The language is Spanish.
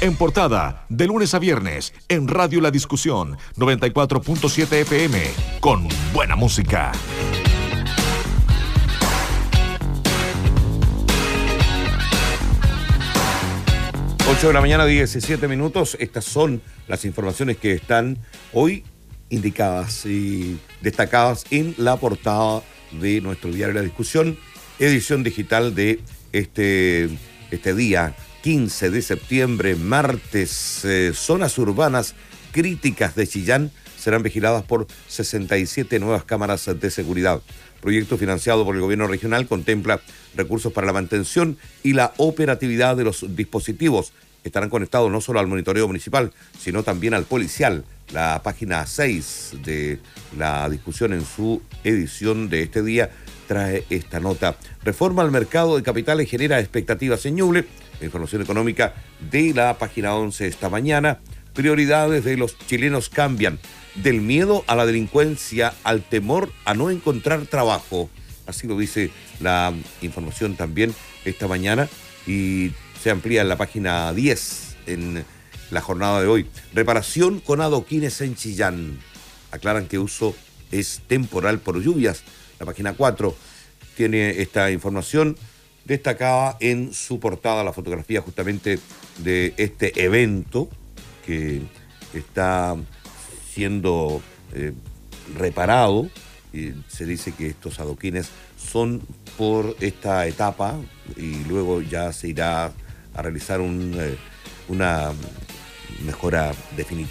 En portada, de lunes a viernes, en Radio La Discusión, 94.7 FM, con buena música. 8 de la mañana, 17 minutos. Estas son las informaciones que están hoy indicadas y destacadas en la portada de nuestro diario La Discusión, edición digital de este día 15 de septiembre, martes. Zonas urbanas críticas de Chillán serán vigiladas por 67 nuevas cámaras de seguridad. Proyecto financiado por el gobierno regional contempla recursos para la mantención y la operatividad de los dispositivos. Estarán conectados no solo al monitoreo municipal, sino también al policial. La página 6 de La Discusión, en su edición de este día, trae esta nota. Reforma al mercado de capitales genera expectativas en Ñuble. La información económica de la página 11 esta mañana. Prioridades de los chilenos cambian. Del miedo a la delincuencia al temor a no encontrar trabajo. Así lo dice la información también esta mañana y se amplía en la página 10 en la jornada de hoy. Reparación con adoquines en Chillán. Aclaran que uso es temporal por lluvias. La página 4 tiene esta información destacada en su portada, la fotografía justamente de este evento que está siendo reparado. Y se dice que estos adoquines son por esta etapa y luego ya se irá a realizar una mejora definitiva.